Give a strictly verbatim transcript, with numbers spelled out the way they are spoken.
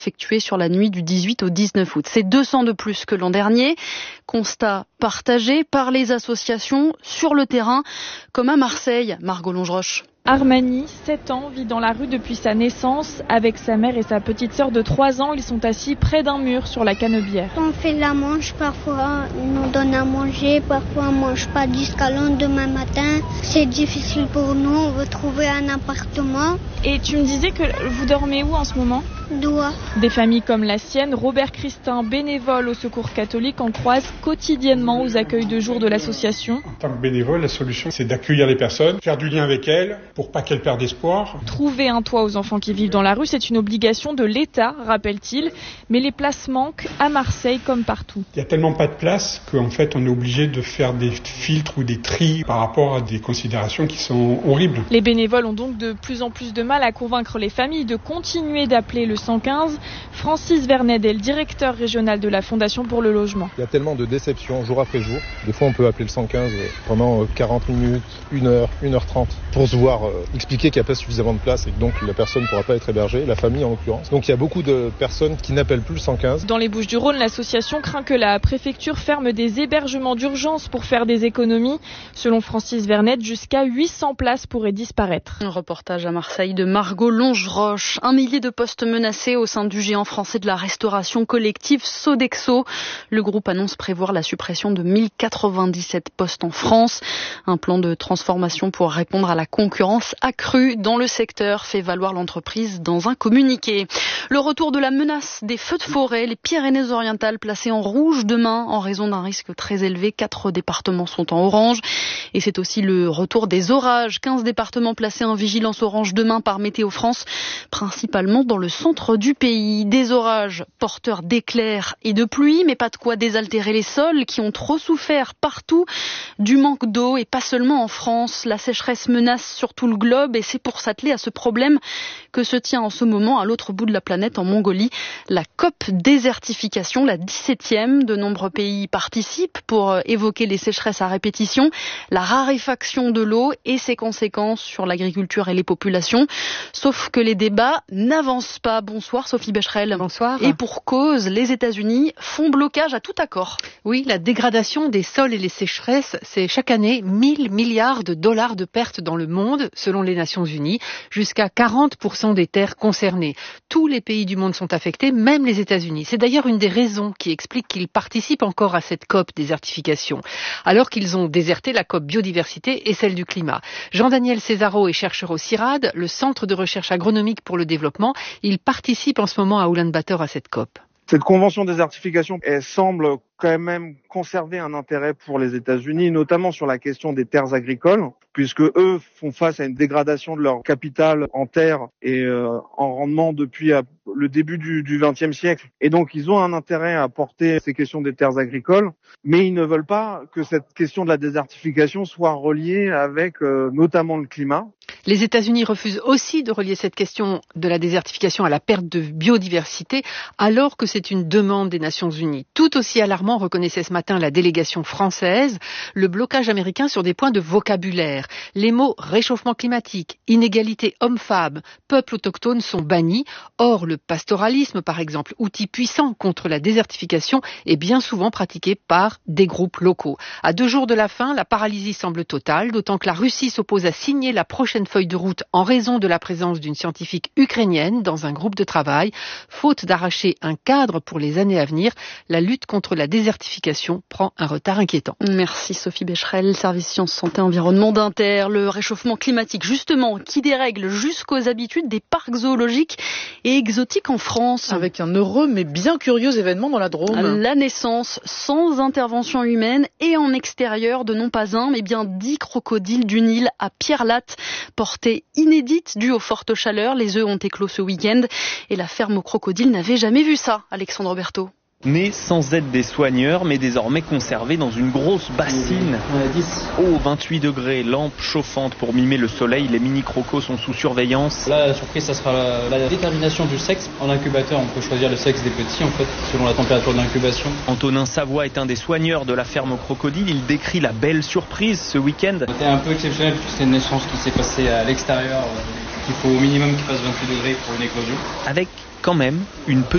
effectué sur la nuit du dix-huit au dix-neuf août. C'est deux cents de plus que l'an dernier. Constat partagé par les associations sur le terrain, comme à Marseille. Margot Longeroche. Armani, sept ans, vit dans la rue depuis sa naissance. Avec sa mère et sa petite sœur de trois ans, ils sont assis près d'un mur sur la canebière. On fait la manche, parfois ils nous donnent à manger, parfois on ne mange pas jusqu'à le lendemain matin. C'est difficile pour nous, on veut trouver un appartement. Et tu me disais que vous dormez où en ce moment ? Doigt. Des familles comme la sienne, Robert Christin, bénévole au Secours catholique, en croise quotidiennement aux accueils de jour de l'association. En tant que bénévole, la solution, c'est d'accueillir les personnes, faire du lien avec elles, pour pas qu'elles perdent espoir. Trouver un toit aux enfants qui vivent dans la rue, c'est une obligation de l'État, rappelle-t-il. Mais les places manquent à Marseille comme partout. Il n'y a tellement pas de place qu'en fait, on est obligé de faire des filtres ou des tris par rapport à des considérations qui sont horribles. Les bénévoles ont donc de plus en plus de mal à convaincre les familles de continuer d'appeler le cent quinze. Francis Vernet est le directeur régional de la Fondation pour le logement. Il y a tellement de déceptions jour après jour. Des fois, on peut appeler le cent quinze pendant quarante minutes, une heure, une heure trente pour se voir euh, expliquer qu'il n'y a pas suffisamment de place et que donc la personne ne pourra pas être hébergée, la famille en l'occurrence. Donc il y a beaucoup de personnes qui n'appellent plus le cent quinze. Dans les Bouches-du-Rhône, l'association craint que la préfecture ferme des hébergements d'urgence pour faire des économies. Selon Francis Vernet, jusqu'à huit cents places pourraient disparaître. Un reportage à Marseille de Margot Longeroche. Un millier de postes menacés au sein du géant français de la restauration collective Sodexo. Le groupe annonce prévoir la suppression de mille quatre-vingt-dix-sept postes en France. Un plan de transformation pour répondre à la concurrence accrue dans le secteur, fait valoir l'entreprise dans un communiqué. Le retour de la menace des feux de forêt, les Pyrénées-Orientales placées en rouge demain en raison d'un risque très élevé. Quatre départements sont en orange. Et c'est aussi le retour des orages. quinze départements placés en vigilance orange demain par Météo France, principalement dans le centre du pays. Des orages porteurs d'éclairs et de pluie, mais pas de quoi désaltérer les sols qui ont trop souffert partout du manque d'eau et pas seulement en France. La sécheresse menace sur tout le globe et c'est pour s'atteler à ce problème que se tient en ce moment à l'autre bout de la planète, en Mongolie, la COP désertification, la dix-septième. De nombreux pays y participent pour évoquer les sécheresses à répétition, la raréfaction de l'eau et ses conséquences sur l'agriculture et les populations. Sauf que les débats n'avancent pas. Bonsoir Sophie Becherel. Bonsoir. Et pour cause, les États-Unis font blocage à tout accord. Oui, la dégradation des sols et les sécheresses, c'est chaque année mille milliards de dollars de pertes dans le monde, selon les Nations Unies, jusqu'à quarante pour cent des terres concernées. Tous les pays du monde sont affectés, même les États-Unis. C'est d'ailleurs une des raisons qui explique qu'ils participent encore à cette COP désertification, alors qu'ils ont déserté la COP biodiversité et celle du climat. Jean-Daniel Césaro est chercheur au CIRAD, le Centre de recherche agronomique pour le développement. Il participe en ce moment à Oulan-Bator à cette COP. Cette convention désertification, elle semble quand même conserver un intérêt pour les États-Unis, notamment sur la question des terres agricoles, puisque eux font face à une dégradation de leur capital en terre et euh, en rendement depuis euh, le début du, du vingtième siècle. Et donc, ils ont un intérêt à porter ces questions des terres agricoles, mais ils ne veulent pas que cette question de la désertification soit reliée avec euh, notamment le climat. Les États-Unis refusent aussi de relier cette question de la désertification à la perte de biodiversité, alors que c'est une demande des Nations Unies. Tout aussi alarmant, reconnaissait ce matin la délégation française, le blocage américain sur des points de vocabulaire. Les mots réchauffement climatique, inégalité homme-femme, peuple autochtone sont bannis. Or, le pastoralisme, par exemple, outil puissant contre la désertification, est bien souvent pratiqué par des groupes locaux. À deux jours de la fin, la paralysie semble totale, d'autant que la Russie s'oppose à signer la prochaine feuille de route en raison de la présence d'une scientifique ukrainienne dans un groupe de travail. Faute d'arracher un cadre pour les années à venir, la lutte contre la désertification prend un retard inquiétant. Merci Sophie Becherel, service sciences, santé, environnement d'Inter. Le réchauffement climatique, justement, qui dérègle jusqu'aux habitudes des parcs zoologiques et exotiques en France. Avec un heureux mais bien curieux événement dans la Drôme. La naissance, sans intervention humaine et en extérieur de non pas un, mais bien dix crocodiles du Nil à Pierre-Latte. Portée inédite due aux fortes chaleurs. Les œufs ont éclos ce week-end et la ferme aux crocodiles n'avait jamais vu ça, Alexandre Berthaud. Né sans aide des soigneurs, mais désormais conservé dans une grosse bassine. Haut vingt-huit degrés, lampe chauffante pour mimer le soleil, les mini-crocos sont sous surveillance. Là, la surprise, ça sera la, la détermination du sexe. En incubateur, on peut choisir le sexe des petits, en fait, selon la température d'incubation. Antonin Savoie est un des soigneurs de la ferme aux crocodiles. Il décrit la belle surprise ce week-end. C'était un peu exceptionnel, puisque c'est une naissance qui s'est passée à l'extérieur. Il faut au minimum qu'il fasse vingt-huit degrés pour une éclosion. Avec quand même une petite